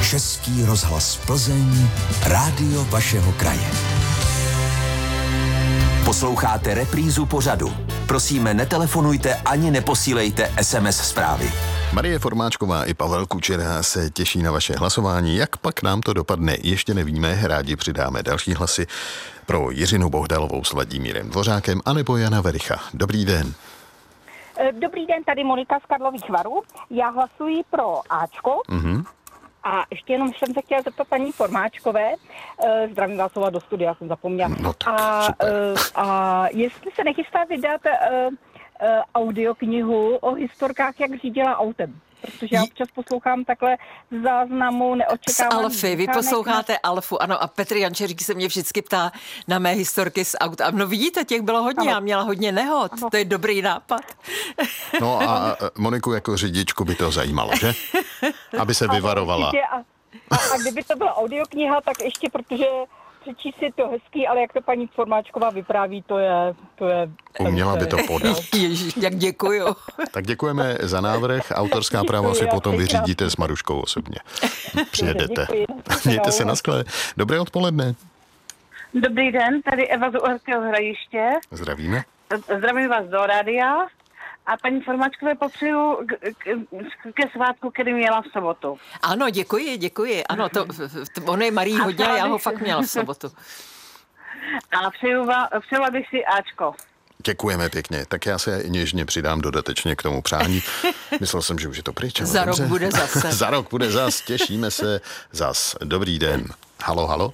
Český rozhlas Plzeň, rádio vašeho kraje. Posloucháte reprízu pořadu. Prosíme, netelefonujte ani neposílejte SMS zprávy. Marie Formáčková i Pavel Kučera se těší na vaše hlasování. Jak pak nám to dopadne, ještě nevíme. Rádi přidáme další hlasy pro Jiřinu Bohdalovou s Vladimírem Dvořákem anebo Jana Vericha. Dobrý den. Dobrý den, tady Monika z Karlových Varů. Já hlasuji pro Ačko. A ještě jenom jsem se chtěla zeptat paní Formáčkové, zdravím vás do studia, jsem zapomněla. No tak, super. A jestli se nechystá vydat audioknihu o historkách, jak řídila autem. Protože já občas poslouchám takhle z záznamu neočekávaný. Z Alfy, vy posloucháte Alfu, ano, a Petr Jančeřík se mě vždycky ptá na mé historky z aut. A no vidíte, těch bylo hodně, já měla hodně nehod, to je dobrý nápad. No a Moniku jako řidičku by to zajímalo, že? Aby se vyvarovala. A kdyby to byla audiokniha, tak ještě, protože přečíst si to hezký, ale jak to paní Formáčková vypráví, to je... Uměla by to podat. Ježiš, jak děkuju. Tak děkujeme za návrh. Autorská práva si potom vyřídíte s Maruškou osobně. Přijedete. Mějte se na skle. Dobré odpoledne. Dobrý den, tady Eva z Uherského Hradiště. Zdravíme. Zdravím vás do rádia. A paní Formáčkové popřeju ke svátku, který měla v sobotu. Ano, děkuji. Ano, ono je Marí hodně a já ho fakt měla v sobotu. A přejela bych si Ačko. Děkujeme pěkně. Tak já se něžně přidám dodatečně k tomu přání. Myslel jsem, že už je to pryč. Za rok bude zase. Za rok bude zas. Těšíme se zas. Dobrý den. Halo.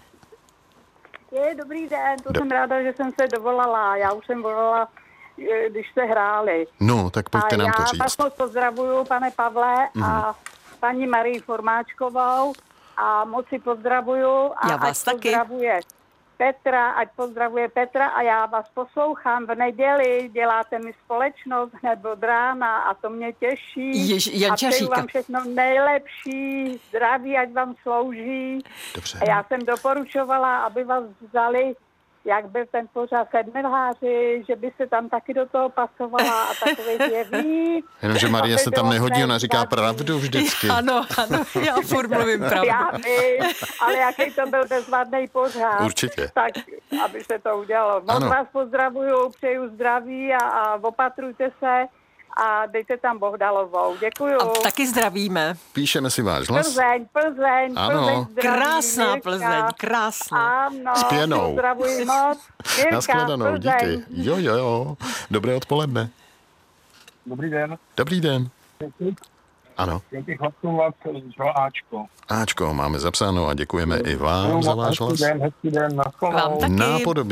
Dobrý den, jsem ráda, že jsem se dovolala. Já už jsem volala, když se hráli. No, tak pojďte nám to říct. Já vás moc pozdravuju, pane Pavle, a paní Marii Formáčkovou a moc si pozdravuju. A já vás taky. Ať pozdravuje Petra a já vás poslouchám v neděli, děláte mi společnost hned od rána a to mě těší. A přeju vám všechno nejlepší, zdraví, ať vám slouží. Dobře. A já jsem doporučovala, aby vás vzali, jak byl ten pořad Sedmilháři, že by se tam taky do toho pasovala a takových je víc. Jenomže Marie se tam nehodí, ona říká pravdu vždycky. Ano, já furt mluvím pravdu. Já vím, ale jaký to byl bezvadný pořad. Určitě. Tak, aby se to udělalo. Moc vás pozdravuju, přeju zdraví a opatrujte se a dejte tam Bohdalovou. Děkuju. A taky zdravíme. Píšeme si váš hlas. Plzeň. Ano. Zdraví, krásná Mirka. Plzeň, krásná. Ano, s pěnou. pozdravuji moc. Nashledanou, díky. Jo. Dobré odpoledne. Dobrý den. Ano. Já bych hlasovat pro Ačko. Ačko máme zapsáno a děkujeme i vám za váš hlas. Hezký den, Vám taky. Nápodobně.